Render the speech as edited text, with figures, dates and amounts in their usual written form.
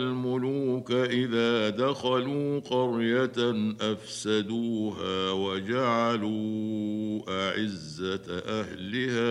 الملوك إذا دخلوا قرية أفسدوها وجعلوا أعزة أهلها